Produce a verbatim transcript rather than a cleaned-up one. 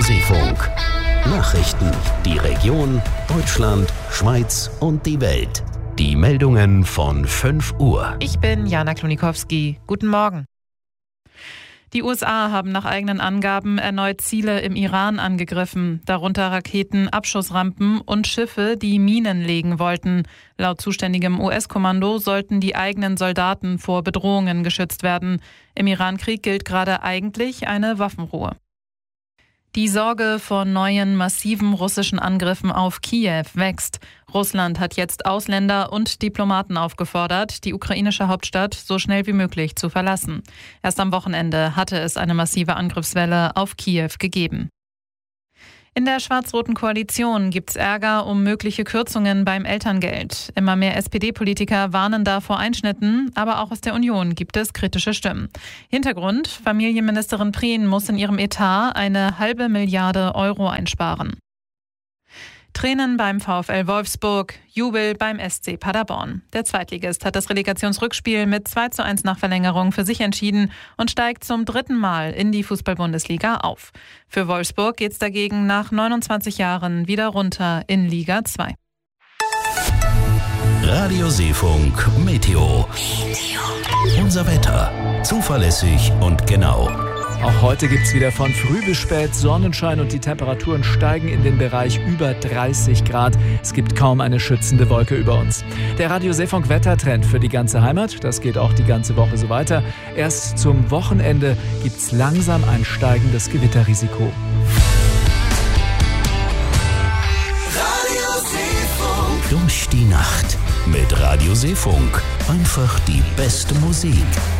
Seefunk. Nachrichten, die Region, Deutschland, Schweiz und die Welt. Die Meldungen von fünf Uhr. Ich bin Jana Klonikowski. Guten Morgen. Die U S A haben nach eigenen Angaben erneut Ziele im Iran angegriffen, darunter Raketen, Abschussrampen und Schiffe, die Minen legen wollten. Laut zuständigem U S-Kommando sollten die eigenen Soldaten vor Bedrohungen geschützt werden. Im Iran-Krieg gilt gerade eigentlich eine Waffenruhe. Die Sorge vor neuen massiven russischen Angriffen auf Kiew wächst. Russland hat jetzt Ausländer und Diplomaten aufgefordert, die ukrainische Hauptstadt so schnell wie möglich zu verlassen. Erst am Wochenende hatte es eine massive Angriffswelle auf Kiew gegeben. In der schwarz-roten Koalition gibt's Ärger um mögliche Kürzungen beim Elterngeld. Immer mehr S P D-Politiker warnen da vor Einschnitten, aber auch aus der Union gibt es kritische Stimmen. Hintergrund: Familienministerin Prien muss in ihrem Etat eine halbe Milliarde Euro einsparen. Tränen beim VfL Wolfsburg, Jubel beim S C Paderborn. Der Zweitligist hat das Relegationsrückspiel mit zwei zu eins nach Verlängerung für sich entschieden und steigt zum dritten Mal in die Fußball-Bundesliga auf. Für Wolfsburg geht's dagegen nach neunundzwanzig Jahren wieder runter in Liga zwei. Radio Seefunk Meteo. Unser Wetter. Zuverlässig und genau. Auch heute gibt es wieder von früh bis spät Sonnenschein und die Temperaturen steigen in den Bereich über dreißig Grad. Es gibt kaum eine schützende Wolke über uns. Der Radio Seefunk Wettertrend für die ganze Heimat, das geht auch die ganze Woche so weiter. Erst zum Wochenende gibt es langsam ein steigendes Gewitterrisiko. Radio Seefunk. Durch die Nacht mit Radio Seefunk. Einfach die beste Musik.